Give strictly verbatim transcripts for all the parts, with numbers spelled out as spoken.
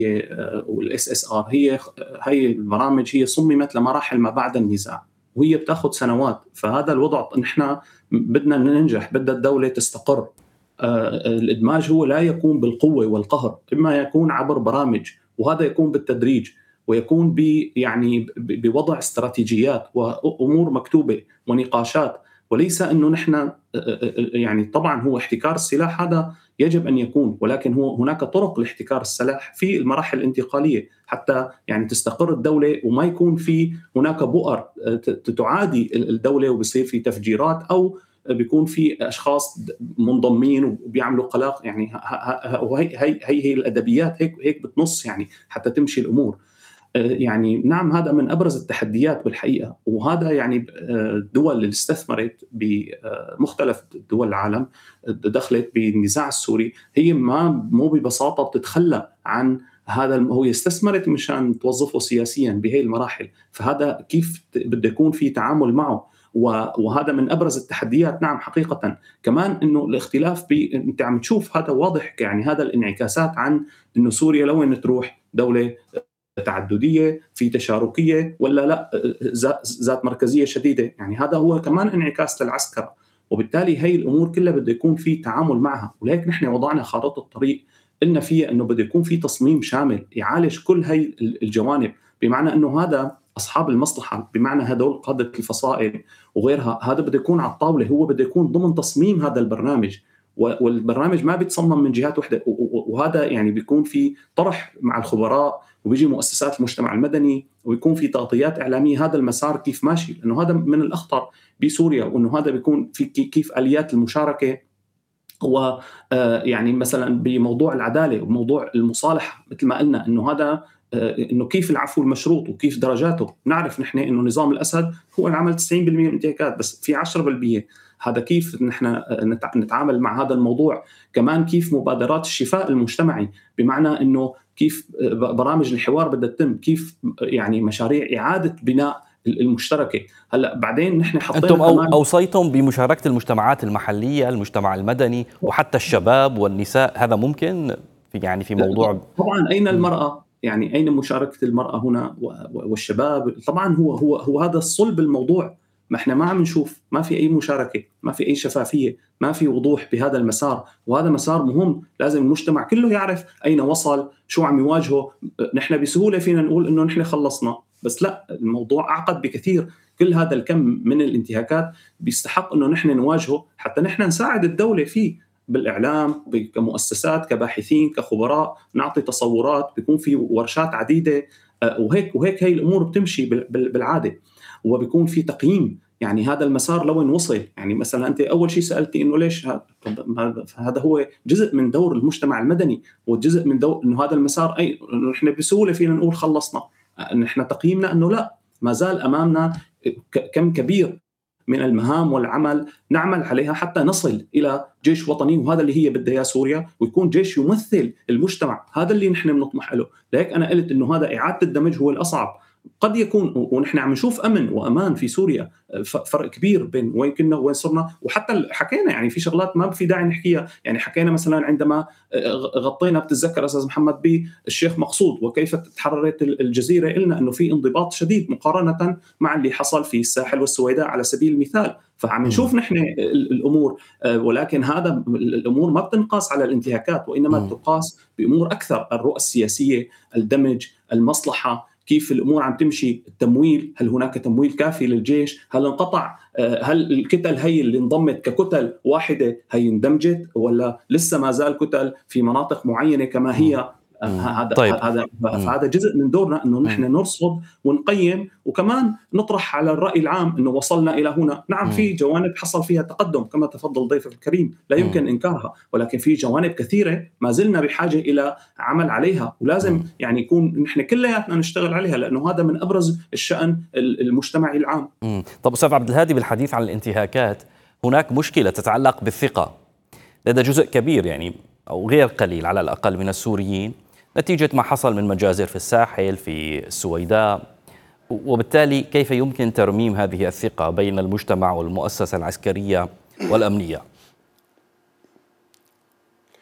والاس اس ار، هي هي البرامج هي صممت لمراحل ما بعد النزاع وهي بتاخذ سنوات. فهذا الوضع نحن بدنا ننجح، بدها الدوله تستقر. الادماج هو لا يكون بالقوه والقهر، اما يكون عبر برامج، وهذا يكون بالتدريج، ويكون ب يعني بوضع استراتيجيات وامور مكتوبه ونقاشات، وليس انه نحن يعني طبعا هو احتكار السلاح هذا يجب ان يكون، ولكن هو هناك طرق لاحتكار السلاح في المراحل الانتقاليه حتى يعني تستقر الدوله وما يكون في هناك بؤر تعادي الدوله وبصير في تفجيرات او بيكون في اشخاص منضمين وبيعملوا قلق. يعني هي هي هي الادبيات هيك هيك بتنص يعني حتى تمشي الامور. يعني نعم، هذا من أبرز التحديات بالحقيقة، وهذا يعني الدول اللي استثمرت بمختلف دول العالم دخلت بالنزاع السوري هي ما مو ببساطة بتتخلى عن هذا، هو استثمرت مشان توظفه سياسيا بهي المراحل. فهذا كيف بده يكون في تعامل معه، وهذا من أبرز التحديات. نعم حقيقة كمان إنه الاختلاف ب... أنت عم تشوف هذا واضح، يعني هذا الانعكاسات عن إنه سوريا لوين تروح، دولة تعددية في تشاركية ولا لا ذات مركزية شديدة. يعني هذا هو كمان انعكاس للعسكرة، وبالتالي هي الأمور كلها بده يكون في تعامل معها. ولكن نحن وضعنا خارطة الطريق، قلنا فيها أنه بده يكون في تصميم شامل يعالج كل هي الجوانب، بمعنى أنه هذا أصحاب المصلحة، بمعنى هدول قادة الفصائل وغيرها، هذا بده يكون على الطاولة، هو بده يكون ضمن تصميم هذا البرنامج. والبرنامج ما بيتصمم من جهات وحدة، وهذا يعني بيكون في طرح مع الخبراء وبيجي مؤسسات المجتمع المدني ويكون في تغطيات إعلامية هذا المسار كيف ماشي، لأنه هذا من الأخطر بسوريا، وأنه هذا بيكون في كيف آليات المشاركة. و يعني مثلا بموضوع العدالة وموضوع المصالحة مثل ما قلنا أنه هذا انه كيف العفو المشروط وكيف درجاته. نعرف نحن انه نظام الاسد هو العمل تسعين بالمئة من الانتهاكات، بس في عشرة بالمئة هذا كيف نحن نتعامل مع هذا الموضوع. كمان كيف مبادرات الشفاء المجتمعي، بمعنى انه كيف برامج الحوار بدها تتم، كيف يعني مشاريع اعاده بناء المشتركه. هلا بعدين نحن حطينا انتم أو اوصيتم بمشاركه المجتمعات المحليه، المجتمع المدني وحتى الشباب والنساء، هذا ممكن في يعني في موضوع طبعا اين المراه؟ يعني أين مشاركة المرأة هنا والشباب؟ طبعا هو هو هو هذا الصلب الموضوع. ما احنا ما عم نشوف، ما في أي مشاركة، ما في أي شفافية، ما في وضوح بهذا المسار، وهذا مسار مهم. لازم المجتمع كله يعرف أين وصل، شو عم يواجهه. نحن بسهولة فينا نقول إنه نحن خلصنا، بس لا، الموضوع أعقد بكثير. كل هذا الكم من الانتهاكات بيستحق إنه نحن نواجهه حتى نحن نساعد الدولة فيه بالإعلام، كمؤسسات، كباحثين، كخبراء، نعطي تصورات، بيكون في ورشات عديدة، وهيك وهيك هي الأمور بتمشي بالعادة. وبيكون في تقييم، يعني هذا المسار لوين وصل. يعني مثلا أنت أول شيء سألتي إنه ليش هذا هو جزء من دور المجتمع المدني، وجزء من دور إنه هذا المسار أي نحن بسهولة فينا نقول خلصنا. نحن تقييمنا إنه لا، ما زال أمامنا كم كبير من المهام والعمل نعمل عليها حتى نصل إلى جيش وطني، وهذا اللي هي بدها إياه سوريا، ويكون جيش يمثل المجتمع. هذا اللي نحن بنطمح له. لذلك أنا قلت إنه هذا إعادة الدمج هو الأصعب. قد يكون، ونحن عم نشوف أمن وأمان في سوريا، فرق كبير بين وين كنا وين صرنا. وحتى حكينا يعني في شغلات ما في داعي نحكيها. يعني حكينا مثلا عندما غطينا، بتتذكر أستاذ محمد، بالشيخ مقصود وكيف تحررت الجزيرة، قلنا أنه في انضباط شديد مقارنة مع اللي حصل في الساحل والسويداء على سبيل المثال. فعم نشوف نحن الأمور، ولكن هذا الأمور ما بتنقاس على الانتهاكات، وإنما تقاس بأمور أكثر: الرؤى السياسية، الدمج، المصلحة، كيف الأمور عم تمشي، التمويل، هل هناك تمويل كافي للجيش، هل انقطع، هل الكتل هي اللي انضمت ككتل واحدة هي اندمجت، ولا لسه ما زال كتل في مناطق معينة كما هي. هذا طيب. هذا فهذا جزء من دورنا، انه نحن نرصد ونقيم، وكمان نطرح على الرأي العام انه وصلنا الى هنا. نعم في جوانب حصل فيها تقدم كما تفضل ضيفك الكريم، لا يمكن انكارها، ولكن في جوانب كثيره ما زلنا بحاجه الى عمل عليها، ولازم يعني يكون نحن كلياتنا نشتغل عليها، لانه هذا من ابرز الشأن المجتمعي العام. طب استاذ عبد الهادي، بالحديث عن الانتهاكات هناك مشكله تتعلق بالثقه لدى جزء كبير يعني او غير قليل على الاقل من السوريين، نتيجة ما حصل من مجازر في الساحل، في السويداء، وبالتالي كيف يمكن ترميم هذه الثقة بين المجتمع والمؤسسة العسكرية والأمنية؟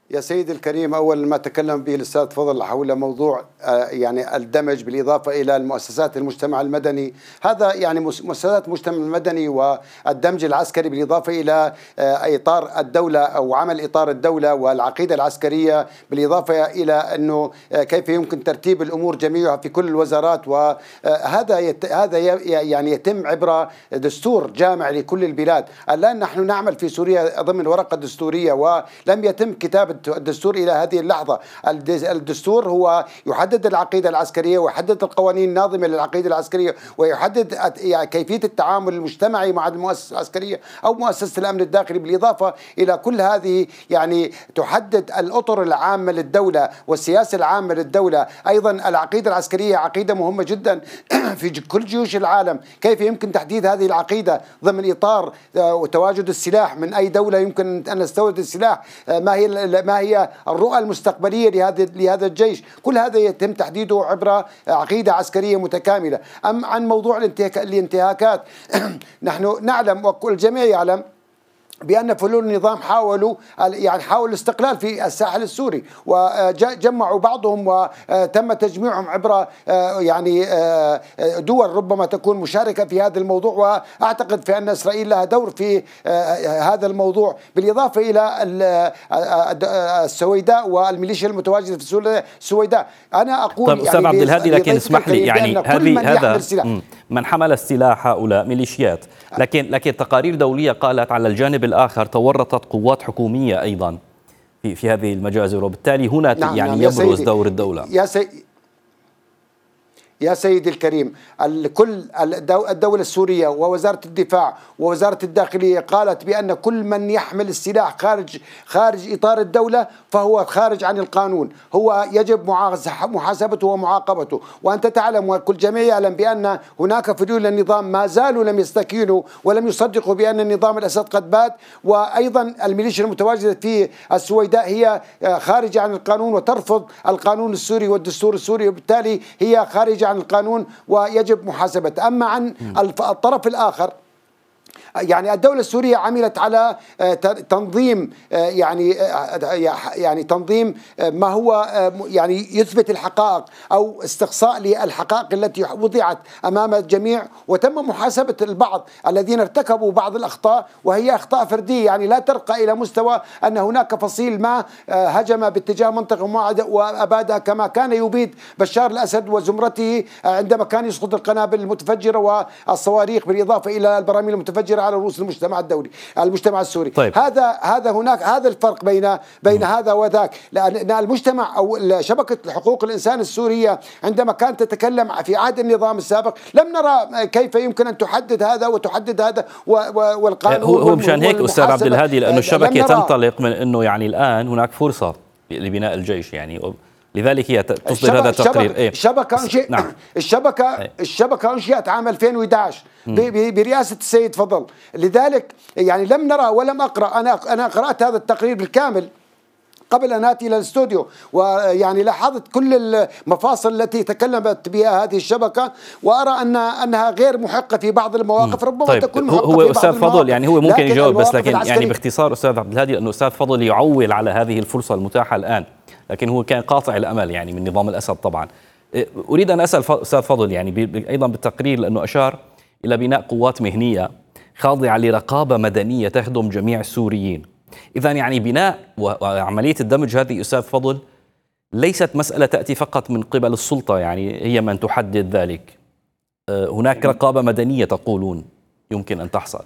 يا سيدي الكريم، أول ما تكلم به الأستاذ فضل حول موضوع يعني الدمج بالإضافة إلى المؤسسات المجتمع المدني، هذا يعني مؤسسات المجتمع المدني والدمج العسكري بالإضافة إلى إطار الدولة أو عمل إطار الدولة والعقيدة العسكرية، بالإضافة إلى أنه كيف يمكن ترتيب الأمور جميعها في كل الوزارات، وهذا هذا يعني يتم عبر دستور جامع لكل البلاد. الآن نحن نعمل في سوريا ضمن ورقة دستورية ولم يتم كتابة الدستور إلى هذه اللحظة. الدستور هو يحدد العقيدة العسكرية ويحدد القوانين الناظمة للعقيدة العسكرية ويحدد كيفية التعامل المجتمعي مع المؤسسة العسكرية أو مؤسسة الأمن الداخلي، بالإضافة إلى كل هذه يعني تحدد الأطر العامة للدولة والسياسة العامة للدولة. أيضا العقيدة العسكرية عقيدة مهمة جدا في كل جيوش العالم. كيف يمكن تحديد هذه العقيدة ضمن إطار وتواجد السلاح من أي دولة يمكن أن نستورد السلاح؟ ما هي ما هي الرؤى المستقبلية لهذا لهذا الجيش؟ كل هذا يتم تحديده عبر عقيدة عسكرية متكاملة. أم عن موضوع الانتهاكات، نحن نعلم وكل الجميع يعلم بأن فلول النظام حاولوا يعني حاولوا الاستقلال في الساحل السوري، وجمعوا بعضهم وتم تجميعهم عبر يعني دول ربما تكون مشاركة في هذا الموضوع، وأعتقد في أن إسرائيل لها دور في هذا الموضوع، بالإضافة إلى السويداء والميليشيا المتواجدة في السويداء. أنا أقول طيب أستاذ يعني عبد الهادي، لكن اسمح لي يعني هذه هذا من حمل السلاح هؤلاء ميليشيات، لكن لكن تقارير دولية قالت على الجانب الآخر تورطت قوات حكومية أيضا في في هذه المجازر، وبالتالي هنا نعم يعني نعم يبرز دور الدولة. يا سيدي يا سيدي الكريم، الكل الدولة السورية ووزارة الدفاع ووزارة الداخلية قالت بأن كل من يحمل السلاح خارج خارج إطار الدولة فهو خارج عن القانون، هو يجب محاسبته ومعاقبته. وأنت تعلم وكل جميع يعلم بأن هناك فلول النظام ما زالوا لم يستكينوا ولم يصدقوا بأن النظام الأسد قد بات، وأيضا الميليشيا المتواجدة في السويداء هي خارجة عن القانون وترفض القانون السوري والدستور السوري، وبالتالي هي خارجة عن القانون ويجب محاسبته. أما عن الطرف الآخر، يعني الدولة السورية عملت على تنظيم يعني يعني تنظيم ما هو يعني يثبت الحقائق أو استقصاء للحقائق التي وضعت أمام الجميع، وتم محاسبة البعض الذين ارتكبوا بعض الأخطاء، وهي أخطاء فردية يعني لا ترقى إلى مستوى أن هناك فصيل ما هجم باتجاه منطقة معينة وأبادها كما كان يبيد بشار الأسد وزمرته عندما كان يسقط القنابل المتفجرة والصواريخ، بالإضافة إلى البراميل المتفجرة على رؤوس المجتمع الدولي المجتمع السوري. طيب. هذا هذا هناك هذا الفرق بين بين هذا وذاك، لأن المجتمع أو شبكة حقوق الإنسان السورية عندما كانت تتكلم في عهد النظام السابق لم نرى كيف يمكن أن تحدد هذا وتحدد هذا والقانون. هو هو مشان هيك أستاذ عبد الهادي، لأنه الشبكة تنطلق من أنه يعني الآن هناك فرصة لبناء الجيش، يعني لذلك هي تصدر هذا التقرير. إيه؟ الشبكة أنشئ نعم. الشبكة إيه؟ الشبكة أنشئت عام ألفين وأحد عشر برئاسة السيد فضل، لذلك يعني لم نرى ولم أقرأ. أنا أنا قرأت هذا التقرير بالكامل قبل أن آتي إلى الاستوديو، ويعني لاحظت كل المفاصل التي تكلمت بها هذه الشبكة، وأرى أن أنها غير محقة في بعض المواقف، ربما طيب تكون محقة هو في بعض أستاذ فضل يعني هو ممكن يجاوب، بس لكن يعني باختصار أستاذ عبد الهادي، أنه أستاذ فضل يعول على هذه الفرصة المتاحة الآن، لكن هو كان قاطع الأمل يعني من نظام الأسد. طبعا أريد أن أسأل أستاذ فضل يعني أيضا بالتقرير، لأنه أشار إلى بناء قوات مهنية خاضعة لرقابة مدنية تخدم جميع السوريين. إذن يعني بناء وعملية الدمج هذه أستاذ فضل ليست مسألة تأتي فقط من قبل السلطة، يعني هي من تحدد ذلك، هناك رقابة مدنية تقولون يمكن أن تحصل.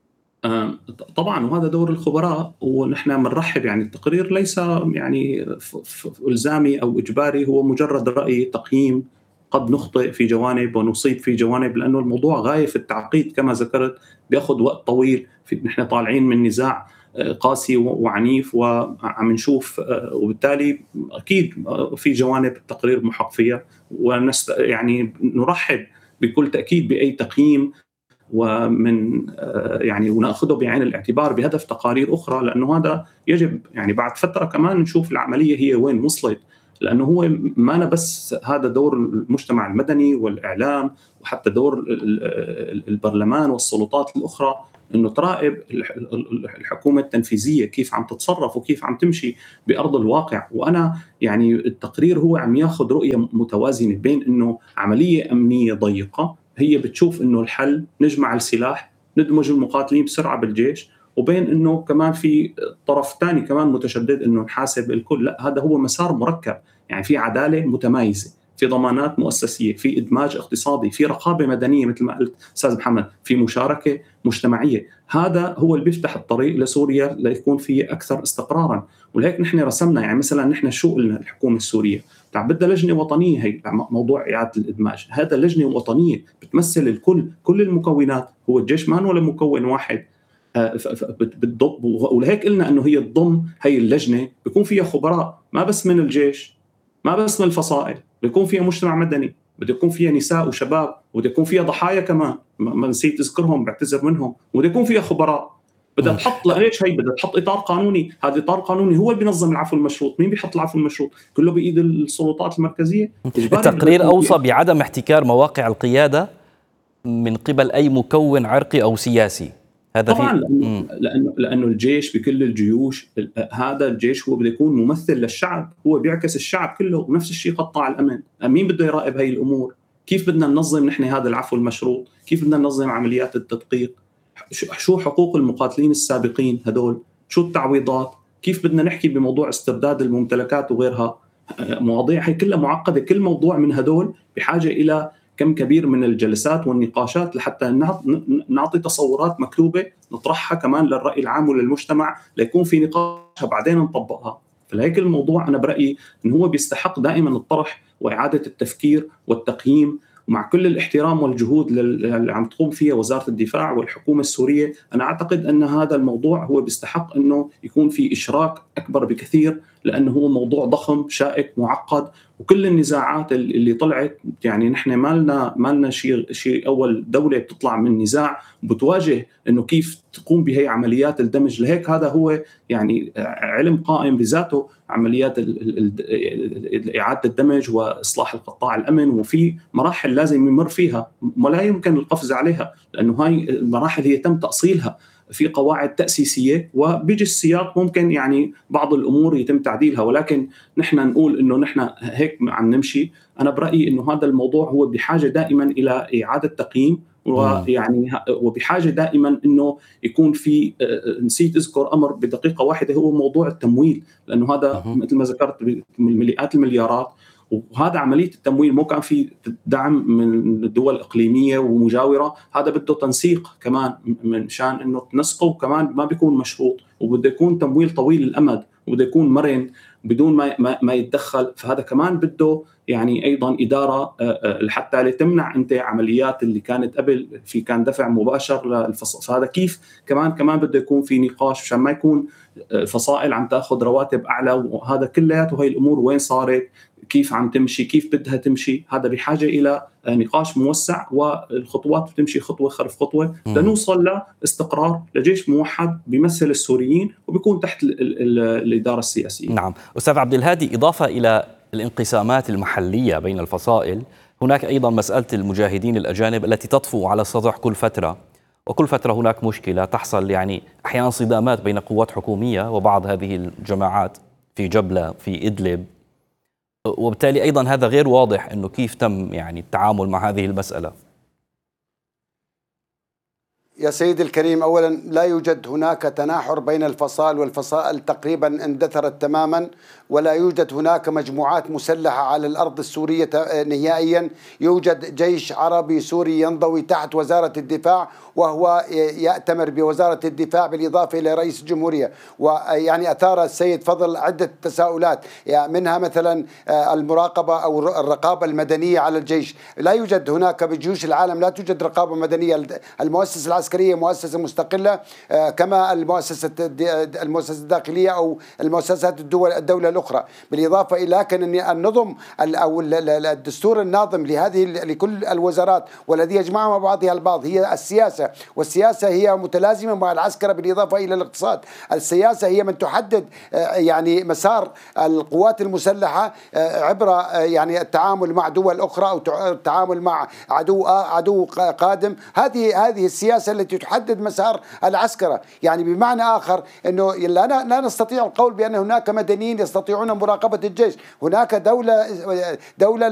طبعا وهذا دور الخبراء، ونحن بنرحب. يعني التقرير ليس يعني إلزامي أو إجباري، هو مجرد رأي تقييم، قد نخطئ في جوانب ونصيب في جوانب، لأنه الموضوع غاية في التعقيد كما ذكرت، بيأخذ وقت طويل. في نحن طالعين من نزاع قاسي وعنيف وعم نشوف، وبالتالي أكيد في جوانب التقرير محق فيها، ونست يعني نرحب بكل تأكيد بأي تقييم ومن يعني ونأخذه بعين الاعتبار بهدف تقارير أخرى، لأنه هذا يجب يعني بعد فترة كمان نشوف العملية هي وين وصلت، لأنه هو ما أنا بس هذا دور المجتمع المدني والإعلام وحتى دور البرلمان والسلطات الأخرى انه تراقب الحكومه التنفيذيه كيف عم تتصرف وكيف عم تمشي بارض الواقع. وانا يعني التقرير هو عم ياخذ رؤيه متوازنه بين انه عمليه امنيه ضيقه هي بتشوف انه الحل نجمع السلاح ندمج المقاتلين بسرعه بالجيش، وبين انه كمان في طرف ثاني كمان متشدد انه نحاسب الكل. لا، هذا هو مسار مركب، يعني في عداله متمايزه، في ضمانات مؤسسيه، في ادماج اقتصادي، في رقابه مدنيه مثل ما قلت استاذ محمد، في مشاركه مجتمعيه. هذا هو اللي بيفتح الطريق لسوريا ليكون في اكثر استقرارا. ولهيك نحن رسمنا، يعني مثلا نحن شو قلنا الحكومه السوريه طبعا بدها لجنه وطنيه، هي موضوع اعاده الادماج، هذا لجنه وطنيه بتمثل الكل، كل المكونات، هو الجيش ما ولا مكون واحد بتضم. ولهيك قلنا انه هي تضم، هي اللجنه بيكون فيها خبراء ما بس من الجيش، ما بس من الفصائل، بيكون فيها مجتمع مدني، بده يكون فيها نساء وشباب، وبده يكون فيها ضحايا كمان ما نسيت اذكرهم بعتذر منهم، وبده يكون فيها خبراء. بدها تحط، ليش هي بدها تحط اطار قانوني، هذا اطار قانوني هو اللي بينظم العفو المشروط. مين بيحط العفو المشروط؟ كله بايد السلطات المركزيه. التقرير اوصى بعدم احتكار مواقع القياده من قبل اي مكون عرقي او سياسي. هذا طبعا لأنه, لانه لانه الجيش بكل الجيوش، هذا الجيش هو بده يكون ممثل للشعب، هو بيعكس الشعب كله. ونفس الشيء قطاع الامن، مين بده يراقب هاي الامور؟ كيف بدنا ننظم نحن هذا العفو المشروط؟ كيف بدنا ننظم عمليات التدقيق؟ شو حقوق المقاتلين السابقين هدول؟ شو التعويضات؟ كيف بدنا نحكي بموضوع استرداد الممتلكات وغيرها؟ مواضيع هي كلها معقده. كل موضوع من هدول بحاجه الى كم كبير من الجلسات والنقاشات لحتى نعطي تصورات مكتوبة نطرحها كمان للرأي العام وللمجتمع، ليكون في نقاشها بعدين نطبقها. فلهيك الموضوع أنا برأيي أنه هو بيستحق دائما الطرح وإعادة التفكير والتقييم، ومع كل الاحترام والجهود اللي عم تقوم فيها وزارة الدفاع والحكومة السورية. أنا أعتقد أن هذا الموضوع هو بيستحق أنه يكون في إشراك أكبر بكثير، لأنه هو موضوع ضخم شائك معقد. وكل النزاعات اللي طلعت، يعني نحن ما لنا ما لنا شيء شيء اول دوله بتطلع من نزاع وبتواجه انه كيف تقوم بهي عمليات الدمج. لهيك هذا هو يعني علم قائم بذاته، عمليات اعاده الدمج واصلاح القطاع الامن، وفي مراحل لازم يمر فيها ولا يمكن القفز عليها، لانه هاي المراحل هي تم تاصيلها في قواعد تأسيسية، وبيجي السياق ممكن يعني بعض الأمور يتم تعديلها. ولكن نحن نقول إنه نحن هيك عم نمشي. أنا برأيي إنه هذا الموضوع هو بحاجة دائما إلى إعادة تقييم، ويعني وبحاجة دائما إنه يكون في، نسيت أذكر أمر بدقيقة واحدة، هو موضوع التمويل، لأنه هذا مثل ما ذكرت مليئات المليارات، وهذا عملية التمويل مو كان في دعم من الدول الإقليمية ومجاورة، هذا بده تنسيق كمان من شان إنه تنسقه كمان ما بيكون مشروط، وبده يكون تمويل طويل الأمد، وبده يكون مرن بدون ما ما, ما يتدخل. فهذا كمان بده يعني أيضا إدارة حتى لتمنع أنت عمليات اللي كانت قبل في كان دفع مباشر للفصل. فهذا كيف كمان كمان بده يكون في نقاش عشان ما يكون فصائل عم تأخذ رواتب أعلى، وهذا كلياته هاي الأمور وين صارت، كيف عم تمشي، كيف بدها تمشي. هذا بحاجة إلى نقاش موسع، والخطوات بتمشي خطوة خلف خطوة لنوصل لاستقرار لجيش موحد بيمثل السوريين وبيكون تحت ال ال الإدارة السياسية. نعم أستاذ عبد الهادي، إضافة إلى الانقسامات المحلية بين الفصائل، هناك أيضا مسألة المجاهدين الأجانب التي تطفو على السطح كل فترة، وكل فترة هناك مشكلة تحصل، يعني أحيانا صدامات بين قوات حكومية وبعض هذه الجماعات في جبلة في إدلب، وبالتالي أيضا هذا غير واضح أنه كيف تم يعني التعامل مع هذه المسألة. يا سيدي الكريم، أولا لا يوجد هناك تناحر بين الفصائل، والفصائل تقريبا اندثرت تماما، ولا يوجد هناك مجموعات مسلحة على الأرض السورية نهائيا. يوجد جيش عربي سوري ينضوي تحت وزارة الدفاع، وهو يأتمر بوزارة الدفاع بالإضافة إلى رئيس الجمهورية. ويعني أثار السيد فضل عدة تساؤلات، يعني منها مثلا المراقبة أو الرقابة المدنية على الجيش. لا يوجد هناك بجيوش العالم لا توجد رقابة مدنية. المؤسسة العسكرية مؤسسة مستقلة كما المؤسسة المؤسسة الداخلية أو المؤسسات الدول الدولة الأخرى. الأخرى. بالإضافة إلى لكن النظم أو الدستور الناظم لهذه لكل الوزارات والذي يجمعها مع بعضها البعض هي السياسة، والسياسة هي متلازمة مع العسكرة بالإضافة إلى الاقتصاد. السياسة هي من تحدد يعني مسار القوات المسلحة عبر يعني التعامل مع دول أخرى أو التعامل مع عدو عدو قادم. هذه هذه السياسة التي تحدد مسار العسكرة. يعني بمعنى آخر أنه لا لا نستطيع القول بأن هناك مدنيين يستطيعون مراقبة الجيش. هناك دولة دولة